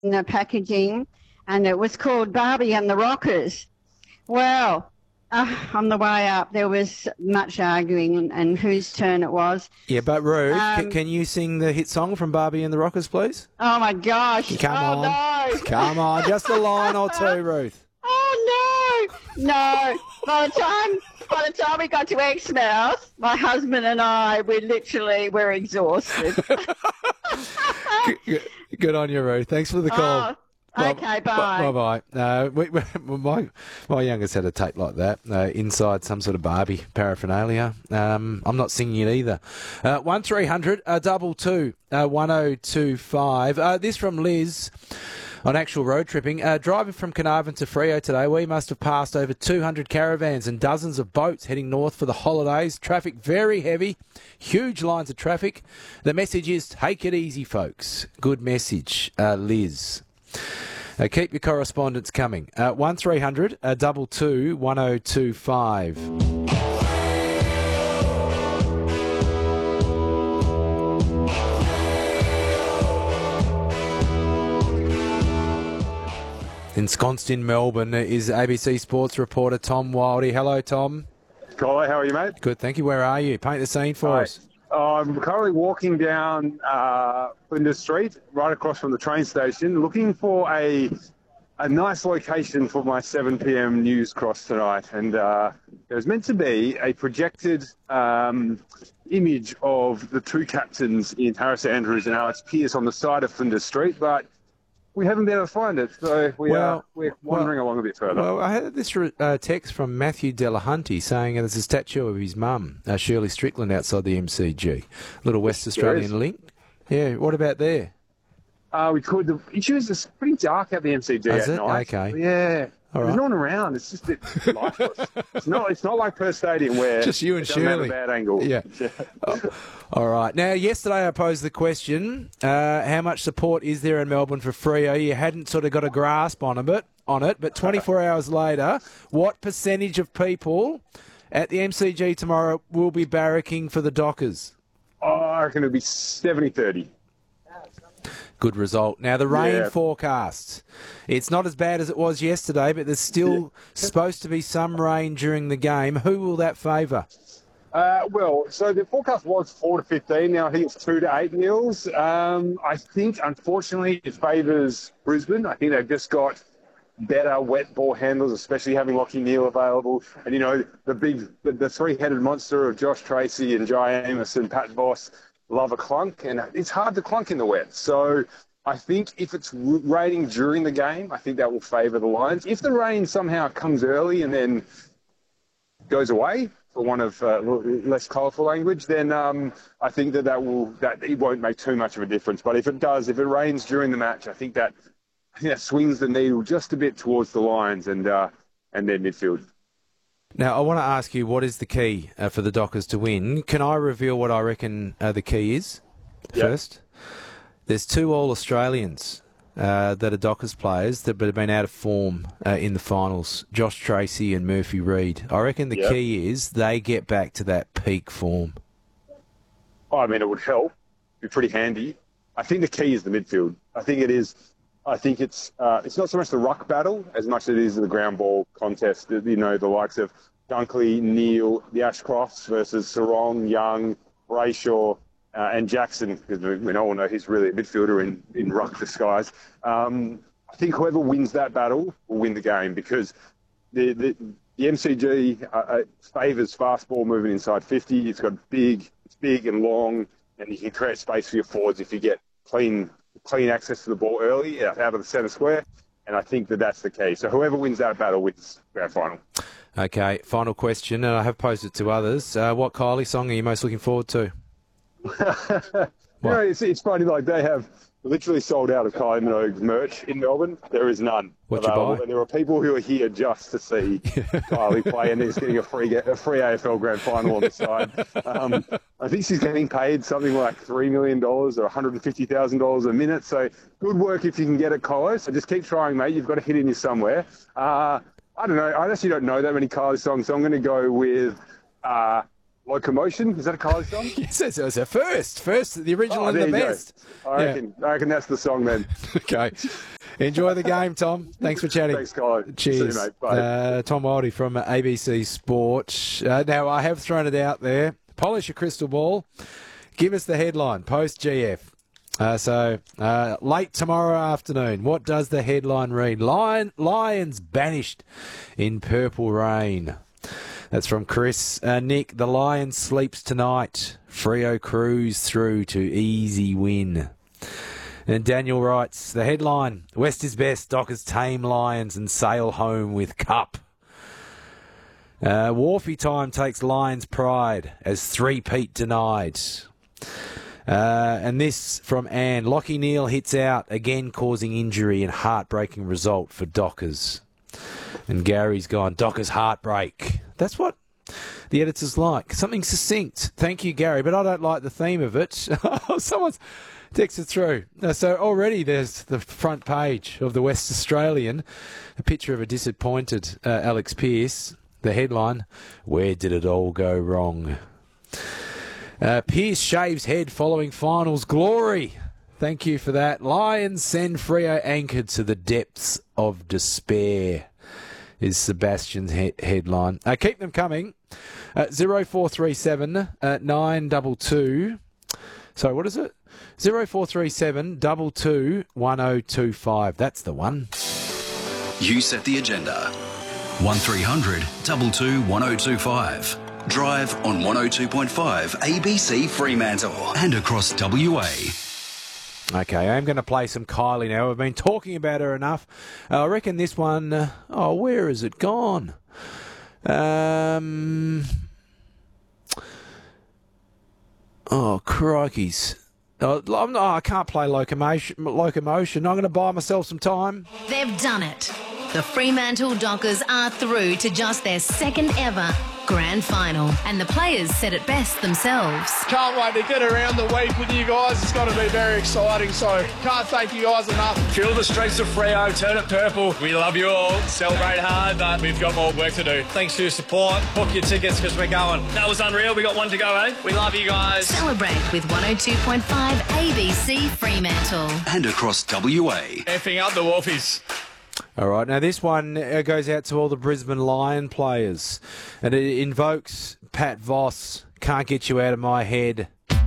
in the packaging, and it was called Barbie and the Rockers. Well, on the way up, there was much arguing and whose turn it was. Yeah, but Ruth, can you sing the hit song from Barbie and the Rockers, please? Oh, my gosh. Come on. No. Come on, just a line or two, Ruth. Oh, no. By the time we got to Exmouth, my husband and I, we literally were exhausted. Good on you, Ruth. Thanks for the call. Okay, bye. Bye-bye. My youngest had a tape like that, inside some sort of Barbie paraphernalia. I'm not singing it either. 1300 22 1025. This from Liz on actual road tripping. Driving from Carnarvon to Freo today, we must have passed over 200 caravans and dozens of boats heading north for the holidays. Traffic very heavy, huge lines of traffic. The message is, take it easy, folks. Good message, Liz. Keep your correspondence coming. 1300 22 1025. Ensconced in Melbourne is ABC Sports reporter Tom Wildey. Hello, Tom. Hi, how are you, mate? Good, thank you. Where are you? Paint the scene for us. I'm currently walking down Flinders Street, right across from the train station, looking for a nice location for my 7 p.m. news cross tonight. And there's meant to be a projected image of the two captains in Harris Andrews and Alex Pearce on the side of Flinders Street, but we haven't been able to find it, so we're wandering along a bit further. Well, I had this text from Matthew Delahunty saying there's a statue of his mum, Shirley Strickland, outside the MCG. Little West Australian link. Yeah, what about there? We could. The issue is it's pretty dark at the MCG at night. Okay. Yeah. All right. There's no one around. It's just a bit lifeless. It's not like Perth Stadium where just you and Shirley. Have a bad angle. Yeah. All right. Now, yesterday I posed the question: how much support is there in Melbourne for Freo? You hadn't sort of got a grasp on it, but 24 hours later, what percentage of people at the MCG tomorrow will be barracking for the Dockers? I reckon it'll be 70-30. Good result. Now, the rain forecast. It's not as bad as it was yesterday, but there's still supposed to be some rain during the game. Who will that favour? So the forecast was 4 to 15. Now I think it's 2 to 8 mils. I think, unfortunately, it favours Brisbane. I think they've just got better wet ball handlers, especially having Lachie Neale available. And, the three-headed monster of Josh Tracy and Jai Amos and Pat Voss love a clunk, and it's hard to clunk in the wet. So I think if it's raining during the game, I think that will favour the Lions. If the rain somehow comes early and then goes away, for one of less colourful language, then I think that it won't make too much of a difference. But if it does, if it rains during the match, I think that swings the needle just a bit towards the Lions and their midfield. Now, I want to ask you, what is the key for the Dockers to win? Can I reveal what I reckon the key is first? There's two All-Australians that are Dockers players that have been out of form in the finals, Josh Tracy and Murphy Reid. I reckon the key is they get back to that peak form. I mean, it would help. Be pretty handy. I think the key is the midfield. I think it is. I think it's not so much the ruck battle as much as it is the ground ball contest. The likes of Dunkley, Neale, the Ashcrofts versus Sarong, Young, Brayshaw, and Jackson, because we all know he's really a midfielder in ruck disguise. I think whoever wins that battle will win the game, because the MCG favours fast ball moving inside 50. It's big and long, and you can create space for your forwards if you get clean access to the ball early out of the centre square, and I think that's the key. So whoever wins that battle wins grand final. Okay, final question, and I have posed it to others. What Kylie song are you most looking forward to? It's funny, like they have literally sold out of Kylie Minogue's merch in Melbourne. There is none available, and there are people who are here just to see Kylie play, and they're just getting a free AFL grand final on the side. I think she's getting paid something like $3 million or $150,000 a minute. So good work if you can get it, Kylie. So just keep trying, mate. You've got a hit in you somewhere. I don't know. I actually don't know that many Kylie songs, so I'm going to go with Locomotion, is that a Kylie song? Yes, it's a first, the original and there the you go. best. I reckon that's the song then. Okay. Enjoy the game, Tom. Thanks for chatting. Thanks, Kylie. Cheers. See you, mate. Bye. Tom Wildy from ABC Sport. Now, I have thrown it out there. Polish your crystal ball. Give us the headline, post-GF. Late tomorrow afternoon, what does the headline read? Lions banished in purple rain. That's from Chris. Nick, the Lions sleeps tonight. Freo cruise through to easy win. And Daniel writes, the headline, West is best, Dockers tame Lions and sail home with cup. Wharfie time takes Lions pride as three-peat denied. And this from Anne, Lockie Neal hits out, again causing injury and heartbreaking result for Dockers. And Gary's gone, Dockers heartbreak. That's what the editors like. Something succinct. Thank you, Gary, but I don't like the theme of it. Someone's texted through. So already there's the front page of the West Australian, a picture of a disappointed Alex Pearce. The headline, where did it all go wrong? Pearce shaves head following finals glory. Thank you for that. Lions send Freo anchored to the depths of despair, is Sebastian's headline. Keep them coming. 0437 922. Sorry, what is it? 0437 22 1025. That's the one. You set the agenda. 1300 22 1025. Drive on 102.5 ABC Fremantle and across WA. Okay, I'm going to play some Kylie now. We've been talking about her enough. I reckon this one... where has it gone? Crikeys. I can't play Locomotion. I'm going to buy myself some time. They've done it. The Fremantle Dockers are through to just their second ever grand final, and the players said it best themselves. Can't wait to get around the week with you guys. It's going to be very exciting, so can't thank you guys enough. Feel the streets of Freo, turn it purple. We love you all. Celebrate hard, but we've got more work to do. Thanks for your support. Book your tickets because we're going. That was unreal. We got one to go, eh? We love you guys. Celebrate with 102.5 ABC Fremantle. And across WA. Effing up the Wolfies. All right, now this one goes out to all the Brisbane Lion players, and it invokes Pat Voss, can't get you out of my head.